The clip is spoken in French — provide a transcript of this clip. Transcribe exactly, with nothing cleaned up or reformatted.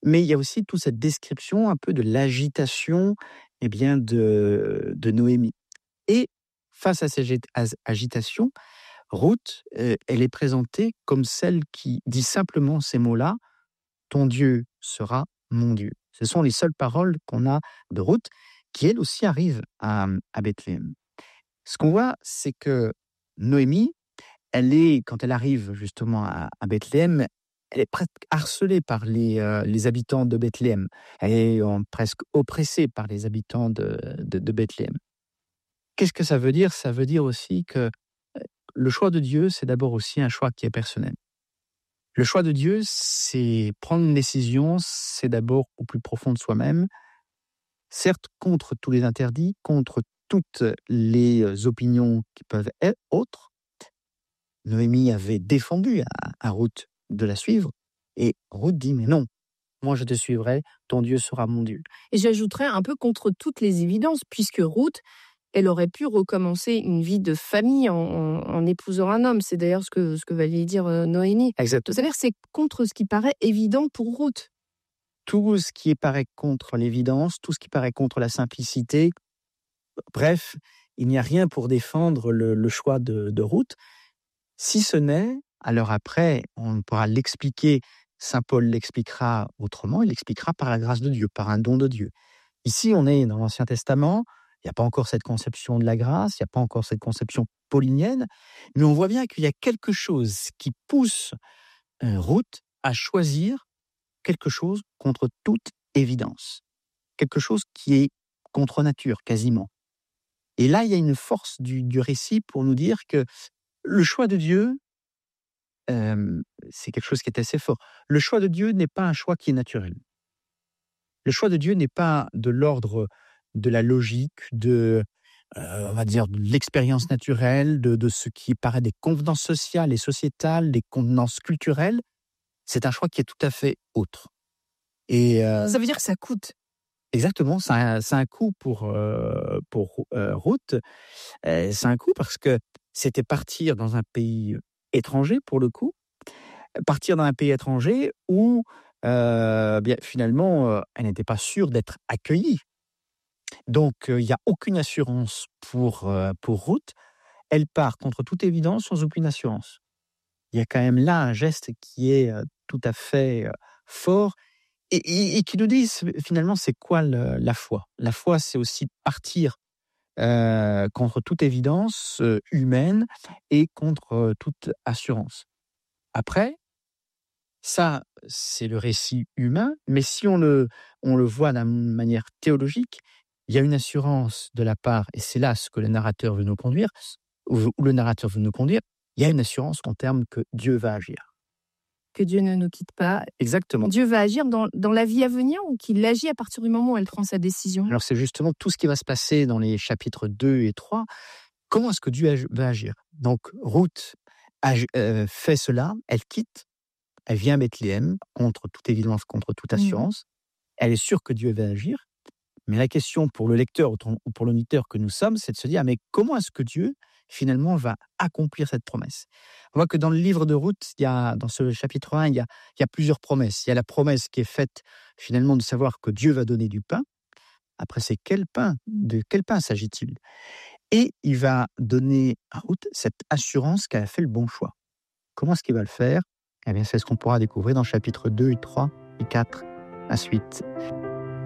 Mais il y a aussi toute cette description un peu de l'agitation, eh bien, de de Noémie et face à ces gét az agitations, Ruth, heu, elle est présentée comme celle qui dit simplement ces mots-là: «Ton Dieu sera mon Dieu». Ce sont les seules paroles qu'on a de Ruth, qui elle aussi arrive à, mmh, à Bethléem. Ce qu'on voit, c'est que Noémie, elle est quand elle arrive justement à à Bethléem, elle est presque harcelée par les, heu, les habitants de Bethléem. Elle est en presque oppressée par les habitants de de de Bethléem. Qu'est-ce que ça veut dire? Ça veut dire aussi que, heu, le choix de Dieu, c'est d'abord aussi un choix qui est personnel. Le choix de Dieu, c'est prendre une décision, c'est d'abord au plus profond de soi-même, certes contre tous les interdits, contre toutes les, heu, opinions qui peuvent être autres. Noémie avait défendu à à Ruth de la suivre et Ruth dit: «Mais non, moi je te suivrai, ton Dieu sera mon Dieu». Et j'ajouterais un peu contre toutes les évidences, puisque Ruth, elle aurait pu recommencer une vie de famille en en en épousant un homme. C'est d'ailleurs ce que ce que va lui dire, heu, Noémie. Exactement. C'est-à-dire, c'est contre ce qui paraît évident pour Ruth. Tout ce qui paraît contre l'évidence, tout ce qui paraît contre la simplicité, bref, il n'y a rien pour défendre le le choix de de Ruth, si ce n'est alors après, on pourra l'expliquer, saint Paul l'expliquera autrement, il l'expliquera par la grâce de Dieu, par un don de Dieu. Ici, on est dans l'Ancien Testament, il y a pas encore cette conception de la grâce, il y a pas encore cette conception paulinienne, mais on voit bien qu'il y a quelque chose qui pousse, heu, Ruth à choisir quelque chose contre toute évidence. Quelque chose qui est contre nature, quasiment. Et là, il y a une force du du récit pour nous dire que le choix de Dieu, hem, c'est quelque chose qui est assez fort. Le choix de Dieu n'est pas un choix qui est naturel. Le choix de Dieu n'est pas de l'ordre de la logique, de, heu, on va dire de l'expérience naturelle, de de ce qui paraît des convenances sociales et sociétales, des convenances culturelles. C'est un choix qui est tout à fait autre. Et heu Ça veut dire que ça coûte. Exactement, ça a un ça a un coût pour, heu, pour Ru heu, Ruth. Heu, c'est un coût parce que c'était partir dans un pays étranger, pour le coup. Partir dans un pays étranger où, heu, bien, finalement, heu, elle n'était pas sûre d'être accueillie. Donc, heu, il y a aucune assurance pour, heu, pour Ruth. Elle part contre toute évidence, sans aucune assurance. Il y a quand même là un geste qui est, heu, tout à fait, heu, fort et et et qui nous dit s finalement, c'est quoi le la foi? La foi, c'est aussi partir, heu, contre toute évidence, heu, humaine et contre, heu, toute assurance. Après ça, c'est le récit humain, mais si on le on le voit d'un manière théologique, il y a une assurance de la part et c'est là ce que le narrateur veut nous conduire, où où le narrateur veut nous conduire, il y a une assurance en termes que Dieu va agir. Que Dieu ne nous quitte pas. Exactement. Dieu va agir dans dans la vie à venir ou qu'il agit à partir du moment où elle prend sa décision? Alors c'est justement tout ce qui va se passer dans les chapitres deux et trois. Comment est-ce que Dieu ag va agir? Donc Ruth ag heu, fait cela, elle quitte, elle vient à Bethléem contre toute évidence, contre toute Mmh mh. assurance. Elle est sûre que Dieu va agir, mais la question pour le lecteur ou ton ou pour l'auditeur que nous sommes, c'est de se dire: «Mais comment est-ce que Dieu, finalement, va accomplir cette promesse?» On voit que dans le livre de Ruth, il y a dans ce chapitre un, il y a il y a plusieurs promesses. Il y a la promesse qui est faite, finalement, de savoir que Dieu va donner du pain. Après, c'est quel pain? De quel pain s'agit-il? Et il va donner à Ruth cette assurance qu'elle a fait le bon choix. Comment est-ce qu'il va le faire? Eh bien, c'est ce qu'on pourra découvrir dans chapitres deux et trois et quatre, à suite.